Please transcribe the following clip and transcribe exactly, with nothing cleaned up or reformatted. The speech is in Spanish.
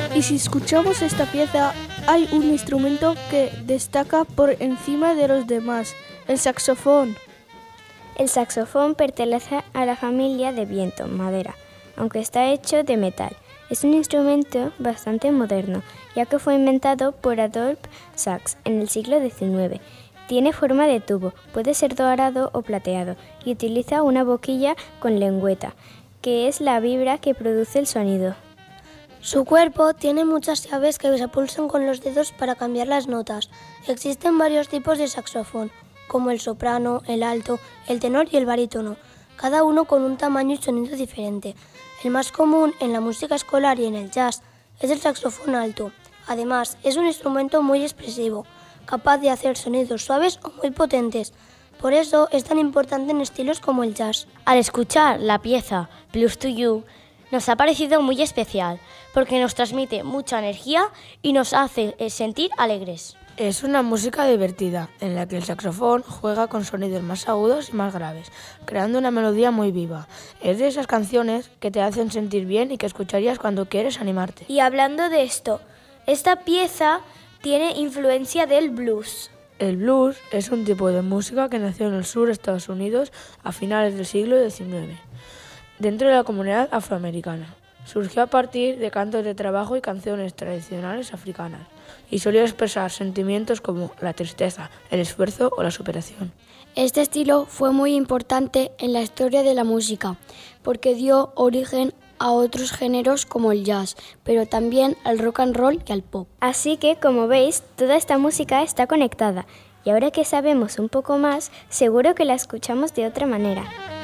Y si escuchamos esta pieza, hay un instrumento que destaca por encima de los demás, el saxofón. El saxofón pertenece a la familia de viento, madera, aunque está hecho de metal. Es un instrumento bastante moderno, ya que fue inventado por Adolphe Sax en el siglo diecinueve. Tiene forma de tubo, puede ser dorado o plateado, y utiliza una boquilla con lengüeta, que es la vibra que produce el sonido. Su cuerpo tiene muchas llaves que se pulsan con los dedos para cambiar las notas. Existen varios tipos de saxofón, como el soprano, el alto, el tenor y el barítono, cada uno con un tamaño y sonido diferente. El más común en la música escolar y en el jazz es el saxofón alto. Además, es un instrumento muy expresivo, capaz de hacer sonidos suaves o muy potentes. Por eso es tan importante en estilos como el jazz. Al escuchar la pieza Blues to You, nos ha parecido muy especial, porque nos transmite mucha energía y nos hace sentir alegres. Es una música divertida, en la que el saxofón juega con sonidos más agudos y más graves, creando una melodía muy viva. Es de esas canciones que te hacen sentir bien y que escucharías cuando quieres animarte. Y hablando de esto, esta pieza tiene influencia del blues. El blues es un tipo de música que nació en el sur de Estados Unidos a finales del siglo diecinueve, dentro de la comunidad afroamericana. Surgió a partir de cantos de trabajo y canciones tradicionales africanas, y solía expresar sentimientos como la tristeza, el esfuerzo o la superación. Este estilo fue muy importante en la historia de la música, porque dio origen a otros géneros como el jazz, pero también al rock and roll y al pop. Así que, como veis, toda esta música está conectada, y ahora que sabemos un poco más, seguro que la escuchamos de otra manera.